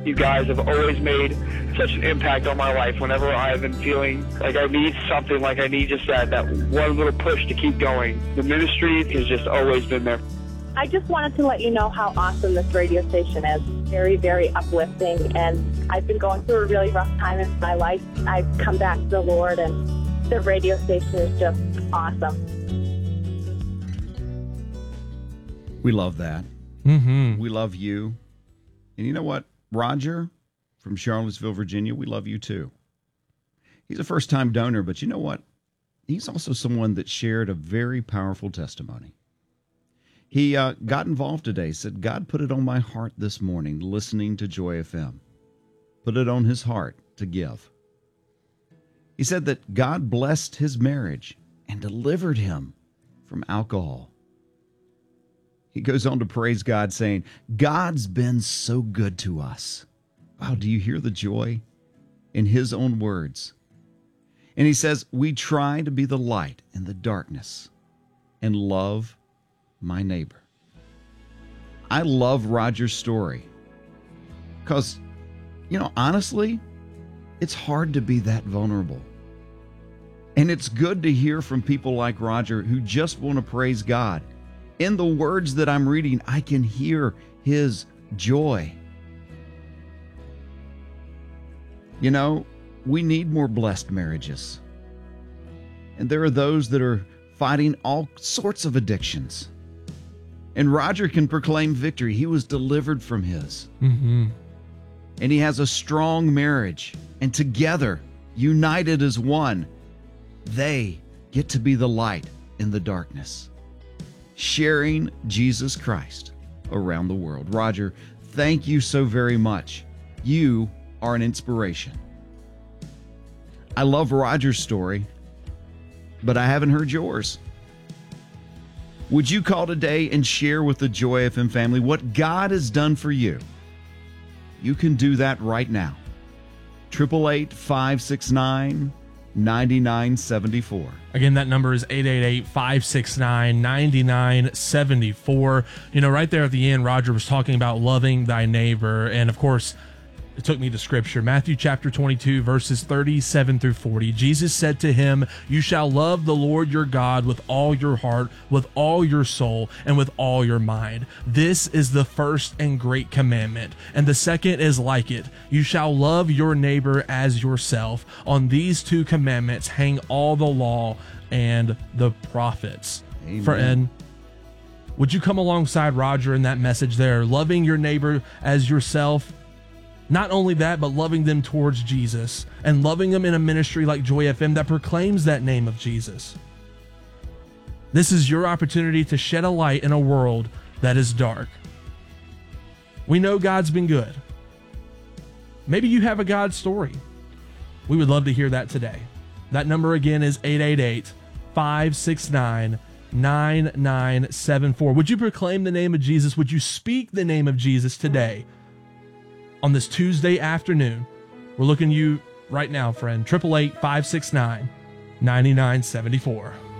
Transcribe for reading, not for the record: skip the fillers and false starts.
You guys have always made such an impact on my life. Whenever I've been feeling like I need something, like I need just that one little push to keep going, the ministry has just always been there. I just wanted to let you know how awesome this radio station is. Very, very uplifting, and I've been going through a really rough time in my life. I've come back to the Lord, and the radio station is just awesome. We love that. Mm-hmm. We love you. And you know what? Roger from Charlottesville, Virginia, we love you too. He's a first-time donor, but you know what? He's also someone that shared a very powerful testimony. He got involved today, said, God put it on my heart this morning listening to Joy FM. Put it on his heart to give. He said that God blessed his marriage and delivered him from alcohol. He goes on to praise God, saying, God's been so good to us. Wow, do you hear the joy in his own words? And he says, we try to be the light in the darkness and love my neighbor. I love Roger's story because, honestly, it's hard to be that vulnerable. And it's good to hear from people like Roger who just want to praise God. In the words that I'm reading, I can hear his joy. We need more blessed marriages. And there are those that are fighting all sorts of addictions. And Roger can proclaim victory. He was delivered from his. Mm-hmm. And he has a strong marriage. And together, united as one, they get to be the light in the darkness, sharing Jesus Christ around the world. Roger, thank you so very much. You are an inspiration. I love Roger's story, but I haven't heard yours. Would you call today and share with the Joy FM family what God has done for you? You can do that right now. 888-569-9974. Again, that number is 888-569-9974. Right there at the end, Roger was talking about loving thy neighbor. And of course, it took me to scripture, Matthew chapter 22, verses 37 through 40. Jesus said to him, you shall love the Lord your God with all your heart, with all your soul, and with all your mind. This is the first and great commandment. And the second is like it. You shall love your neighbor as yourself. On these two commandments hang all the law and the prophets. Amen. Friend, would you come alongside Roger in that message there? Loving your neighbor as yourself. Not only that, but loving them towards Jesus and loving them in a ministry like Joy FM that proclaims that name of Jesus. This is your opportunity to shed a light in a world that is dark. We know God's been good. Maybe you have a God story. We would love to hear that today. That number again is 888-569-9974. Would you proclaim the name of Jesus? Would you speak the name of Jesus today? On this Tuesday afternoon, we're looking at you right now, friend. 888-569-9974.